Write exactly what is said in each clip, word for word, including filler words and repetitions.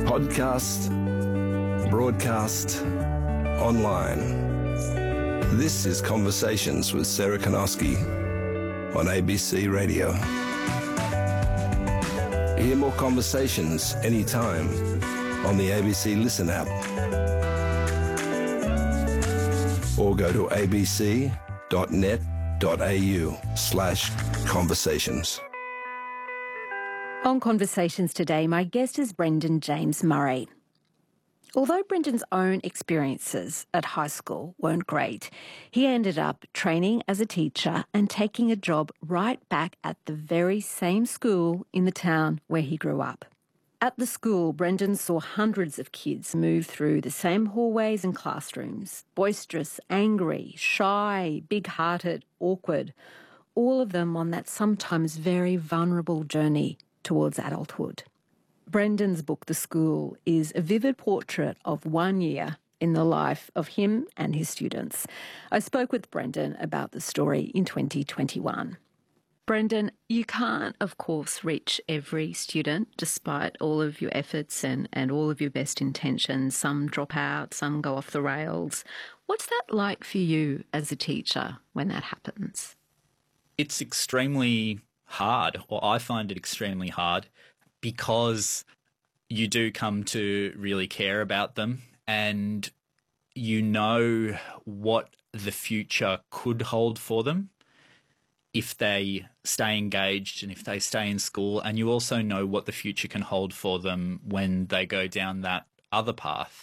podcast, broadcast, online. This is Conversations with Sarah Kanowski on A B C Radio. Hear more conversations anytime on the A B C Listen app. Or go to abc.net.au slash conversations. On Conversations today, my guest is Brendan James Murray. Although Brendan's own experiences at high school weren't great, he ended up training as a teacher and taking a job right back at the very same school in the town where he grew up. At the school, Brendan saw hundreds of kids move through the same hallways and classrooms, boisterous, angry, shy, big-hearted, awkward, all of them on that sometimes very vulnerable journey towards adulthood. Brendan's book, The School, is a vivid portrait of one year in the life of him and his students. I spoke with Brendan about the story in twenty twenty-one. Brendan, you can't, of course, reach every student despite all of your efforts and, and all of your best intentions. Some drop out, some go off the rails. What's that like for you as a teacher when that happens? It's extremely hard, or I find it extremely hard, because you do come to really care about them and you know what the future could hold for them if they stay engaged and if they stay in school, and you also know what the future can hold for them when they go down that other path.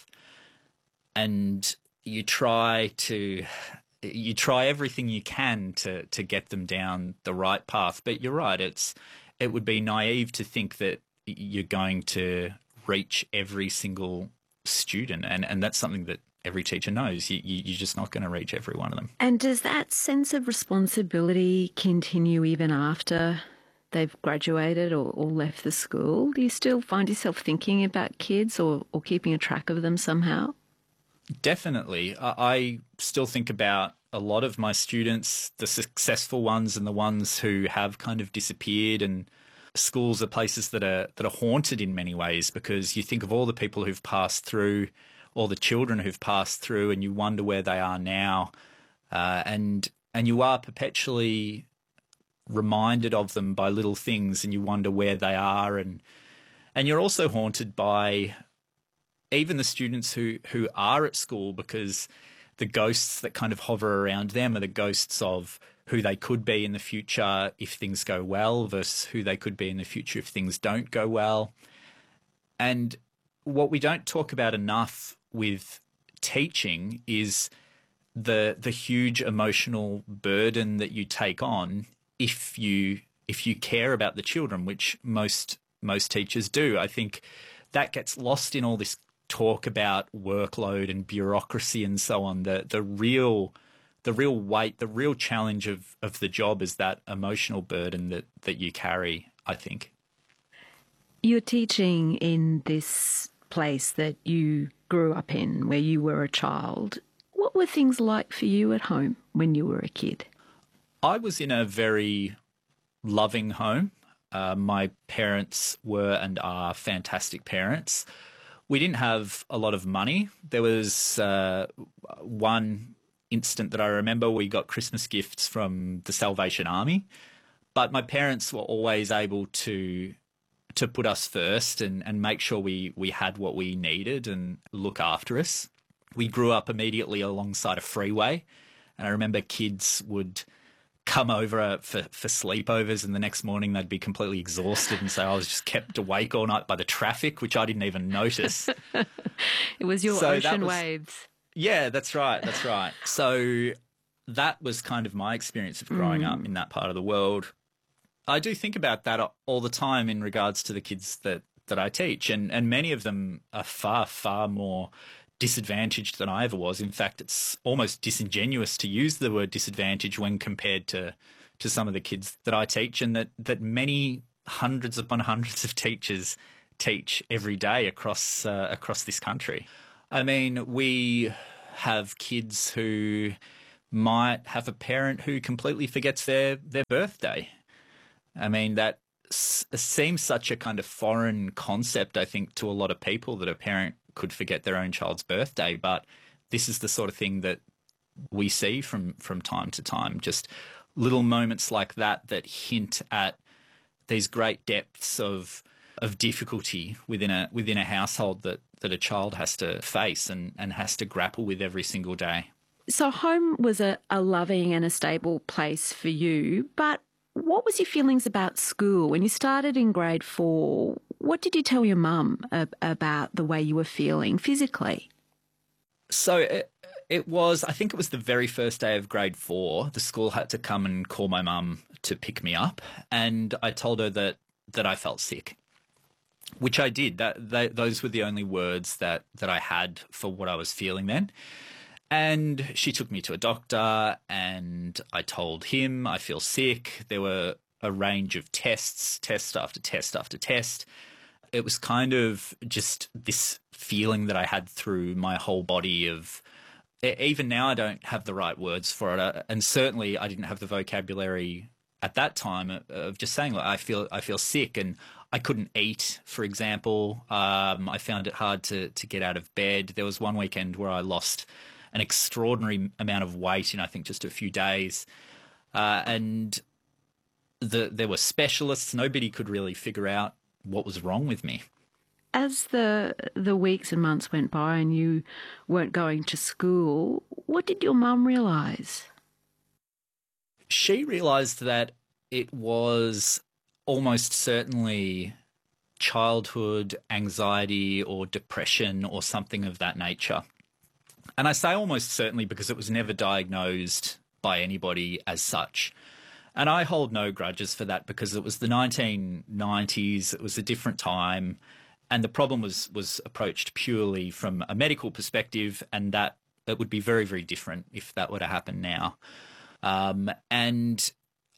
And you try to you try everything you can to to get them down the right path. But you're right, it's it would be naive to think that you're going to reach every single student, and, and that's something that every teacher knows. You, you, you're just not going to reach every one of them. And does that sense of responsibility continue even after they've graduated or, or left the school? Do you still find yourself thinking about kids or, or keeping a track of them somehow? Definitely. I still think about a lot of my students, the successful ones and the ones who have kind of disappeared. And schools are places that are that are haunted in many ways, because you think of all the people who've passed through, all the children who've passed through, and you wonder where they are now. Uh, and and you are perpetually reminded of them by little things, and you wonder where they are. And and you're also haunted by even the students who, who are at school, because the ghosts that kind of hover around them are the ghosts of who they could be in the future if things go well versus who they could be in the future if things don't go well. And what we don't talk about enough with teaching is the the huge emotional burden that you take on if you if you care about the children, which most most teachers do. I think that gets lost in all this talk about workload and bureaucracy and so on. The the real the real weight, the real challenge of, of the job is that emotional burden that, that you carry, I think. You're teaching in this place that you grew up in, where you were a child. What were things like for you at home when you were a kid? I was in a very loving home. Uh, my parents were and are fantastic parents. We didn't have a lot of money. There was uh, one instant that I remember. We got Christmas gifts from the Salvation Army, but my parents were always able to to put us first and, and make sure we, we had what we needed and look after us. We grew up immediately alongside a freeway, and I remember kids would come over for, for sleepovers, and the next morning they'd be completely exhausted and say, I was just kept awake all night by the traffic, which I didn't even notice. It was your so ocean was, waves. Yeah, that's right. That's right. So that was kind of my experience of growing mm. up in that part of the world. I do think about that all the time in regards to the kids that, that I teach, and, and many of them are far, far more disadvantaged than I ever was. In fact, it's almost disingenuous to use the word disadvantage when compared to, to some of the kids that I teach, and that, that many hundreds upon hundreds of teachers teach every day across uh, across this country. I mean, we have kids who might have a parent who completely forgets their, their birthday. I mean, that s- seems such a kind of foreign concept, I think, to a lot of people, that a parent could forget their own child's birthday. But this is the sort of thing that we see from, from time to time, just little moments like that that hint at these great depths of of difficulty within a within a household that, that a child has to face and, and has to grapple with every single day. So home was a, a loving and a stable place for you, but what was your feelings about school? When you started in grade four, what did you tell your mum ab- about the way you were feeling physically? So it, it was, I think it was the very first day of grade four. The school had to come and call my mum to pick me up, and I told her that that I felt sick, which I did. That they, those were the only words that that I had for what I was feeling then. And she took me to a doctor, and I told him I feel sick. There were a range of tests, test after test after test. It was kind of just this feeling that I had through my whole body of, even now I don't have the right words for it. And certainly I didn't have the vocabulary at that time of just saying, like, I feel I feel sick, and I couldn't eat, for example. Um, I found it hard to, to get out of bed. There was one weekend where I lost an extraordinary amount of weight in, I think, just a few days. Uh, and the, there were specialists. Nobody could really figure out what was wrong with me. As the the weeks and months went by and you weren't going to school, what did your mum realise? She realised that it was almost certainly childhood anxiety or depression or something of that nature. And I say almost certainly because it was never diagnosed by anybody as such. And I hold no grudges for that, because it was the nineteen nineties, it was a different time, and the problem was was approached purely from a medical perspective, and that it would be very, very different if that were to happen now. Um, and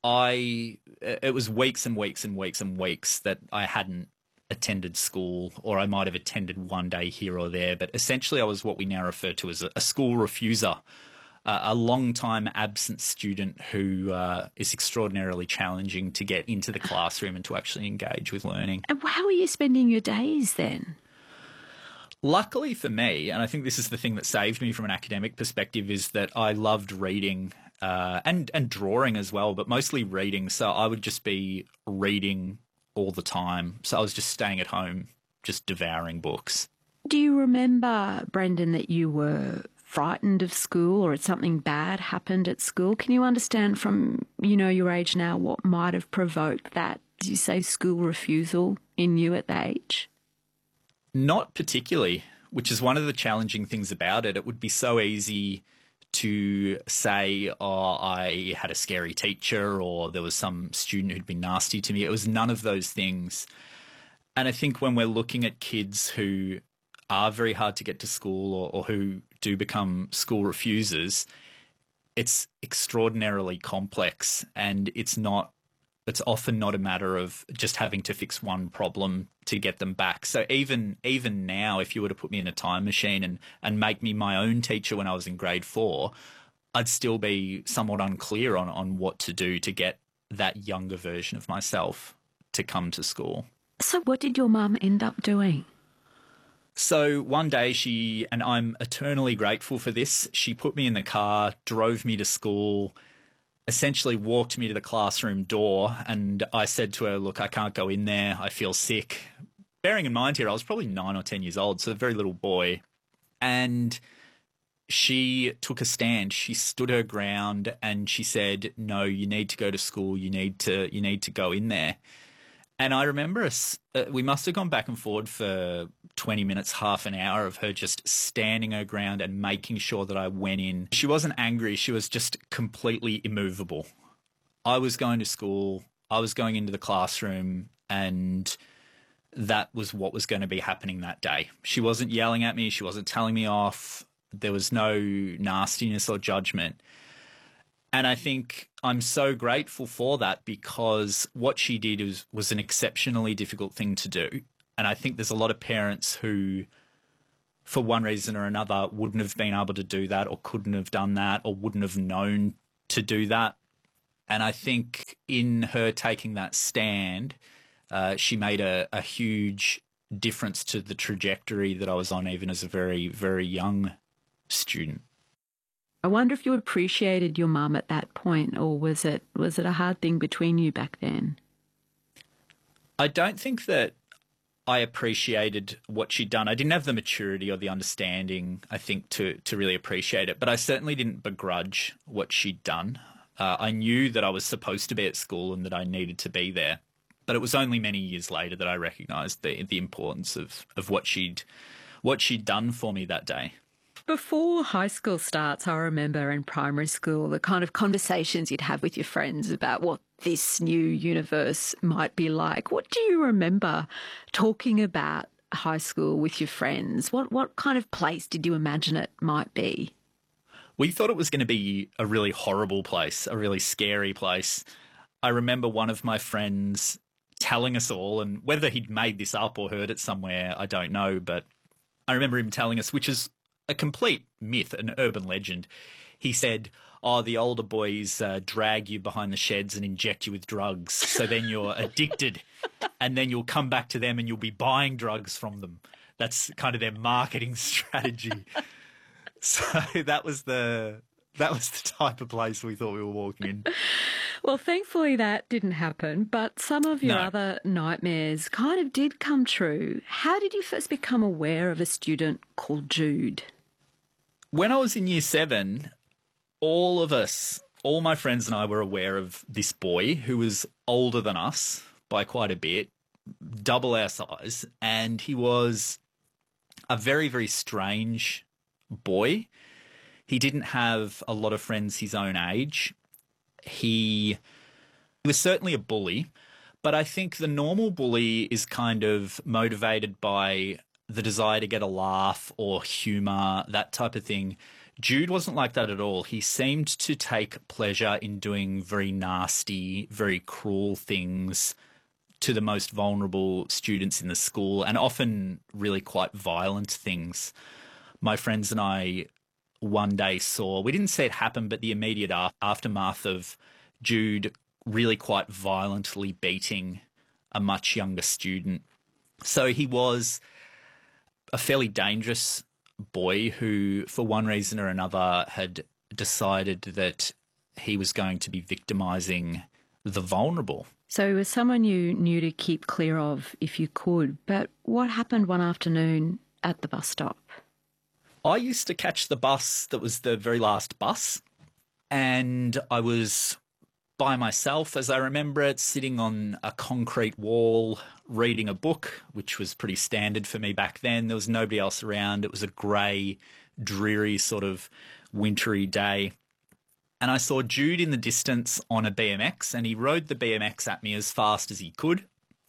I, it was weeks and weeks and weeks and weeks that I hadn't attended school, or I might have attended one day here or there, but essentially I was what we now refer to as a, a school refuser, uh, a long-time absent student who uh, is extraordinarily challenging to get into the classroom and to actually engage with learning. And how are you spending your days then? Luckily for me, and I think this is the thing that saved me from an academic perspective, is that I loved reading uh, and, and drawing as well, but mostly reading. So I would just be reading all the time. So I was just staying at home, just devouring books. Do you remember, Brendan, that you were frightened of school, or had something bad happened at school? Can you understand from, you know, your age now, what might have provoked that, did you say, school refusal in you at the age? Not particularly, which is one of the challenging things about it. It would be so easy to say, oh, I had a scary teacher, or there was some student who'd been nasty to me. It was none of those things. And I think when we're looking at kids who are very hard to get to school, or, or who do become school refusers, it's extraordinarily complex, and it's not, it's often not a matter of just having to fix one problem to get them back. So even even now, if you were to put me in a time machine and, and make me my own teacher when I was in grade four, I'd still be somewhat unclear on, on what to do to get that younger version of myself to come to school. So what did your mum end up doing? So one day she, and I'm eternally grateful for this, she put me in the car, drove me to school, essentially walked me to the classroom door, and I said to her, look, I can't go in there, I feel sick. Bearing in mind here, I was probably nine or ten years old, so a very little boy. And she took a stand. She stood her ground and she said, no, you need to go to school, you need to, you need to go in there. And I remember us, uh, we must have gone back and forward for twenty minutes, half an hour of her just standing her ground and making sure that I went in. She wasn't angry. She was just completely immovable. I was going to school. I was going into the classroom, and that was what was going to be happening that day. She wasn't yelling at me. She wasn't telling me off. There was no nastiness or judgment. And I think I'm so grateful for that, because what she did was, was an exceptionally difficult thing to do. And I think there's a lot of parents who, for one reason or another, wouldn't have been able to do that, or couldn't have done that, or wouldn't have known to do that. And I think in her taking that stand, Uh, she made a, a huge difference to the trajectory that I was on even as a very, very young student. I wonder if you appreciated your mum at that point, or was it was it a hard thing between you back then? I don't think that I appreciated what she'd done. I didn't have the maturity or the understanding, I think, to to really appreciate it. But I certainly didn't begrudge what she'd done. Uh, I knew that I was supposed to be at school and that I needed to be there. But it was only many years later that I recognised the the importance of, of what she'd what she'd done for me that day. Before high school starts, I remember in primary school the kind of conversations you'd have with your friends about what this new universe might be like. What do you remember talking about high school with your friends? What what kind of place did you imagine it might be? We thought it was going to be a really horrible place, a really scary place. I remember one of my friends telling us all, and whether he'd made this up or heard it somewhere, I don't know, but I remember him telling us, which is a complete myth, an urban legend. He said, oh, the older boys uh, drag you behind the sheds and inject you with drugs, so then you're addicted, and then you'll come back to them and you'll be buying drugs from them. That's kind of their marketing strategy. So that was the that was the type of place we thought we were walking in. Well, thankfully that didn't happen, but some of your No. other nightmares kind of did come true. How did you first become aware of a student called Jude? When I was in year seven, all of us, all my friends and I were aware of this boy who was older than us by quite a bit, double our size, and he was a very, very strange boy. He didn't have a lot of friends his own age. He was certainly a bully, but I think the normal bully is kind of motivated by the desire to get a laugh or humour, that type of thing. Jude wasn't like that at all. He seemed to take pleasure in doing very nasty, very cruel things to the most vulnerable students in the school, and often really quite violent things. My friends and I one day saw, we didn't see it happen, but the immediate aftermath of Jude really quite violently beating a much younger student. So he was a fairly dangerous boy who, for one reason or another, had decided that he was going to be victimising the vulnerable. So he was someone you knew to keep clear of if you could. But what happened one afternoon at the bus stop? I used to catch the bus that was the very last bus, and I was by myself, as I remember it, sitting on a concrete wall reading a book, which was pretty standard for me back then. There was nobody else around. It was a grey, dreary sort of wintry day. And I saw Jude in the distance on a B M X, and he rode the B M X at me as fast as he could,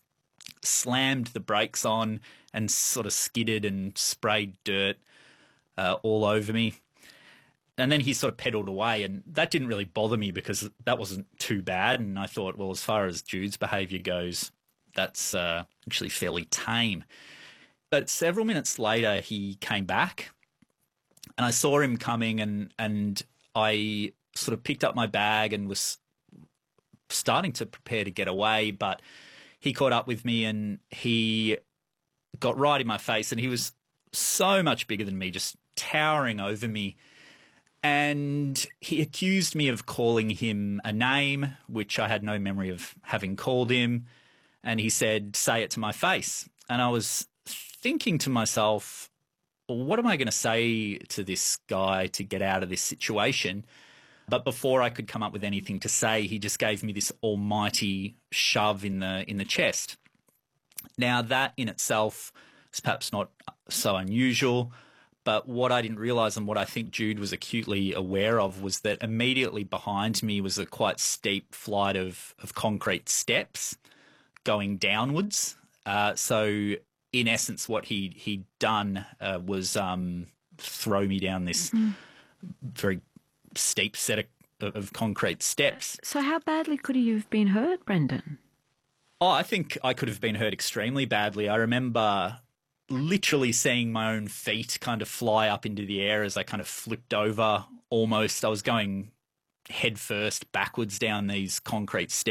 slammed the brakes on and sort of skidded and sprayed dirt uh, all over me. And then he sort of pedalled away, and that didn't really bother me because that wasn't too bad. And I thought, well, as far as Jude's behaviour goes, that's uh, actually fairly tame. But several minutes later, he came back, and I saw him coming, and and I sort of picked up my bag and was starting to prepare to get away, but he caught up with me and he got right in my face, and he was so much bigger than me, just towering over me. And he accused me of calling him a name, which I had no memory of having called him. And he said, say it to my face. And I was thinking to myself, well, what am I going to say to this guy to get out of this situation? But before I could come up with anything to say, he just gave me this almighty shove in the in the chest. Now, that in itself is perhaps not so unusual, but what I didn't realise, and what I think Jude was acutely aware of, was that immediately behind me was a quite steep flight of, of concrete steps going downwards. Uh, so, in essence, what he, he'd done uh, was um, throw me down this mm-hmm. very steep set of, of concrete steps. So how badly could you have been hurt, Brendan? Oh, I think I could have been hurt extremely badly. I remember literally seeing my own feet kind of fly up into the air as I kind of flipped over almost. I was going head first backwards down these concrete steps.